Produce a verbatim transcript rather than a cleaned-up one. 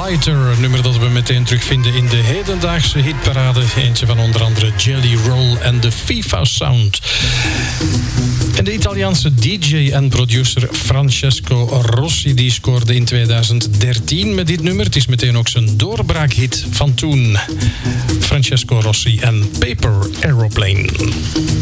Fighter. Een nummer dat we meteen terugvinden in de hedendaagse hitparade. Eentje van onder andere Jelly Roll en de FIFA Sound. En de Italiaanse D J en producer Francesco Rossi die scoorde in tweeduizend dertien met dit nummer. Het is meteen ook zijn doorbraakhit van toen. Francesco Rossi en Paper Aeroplane.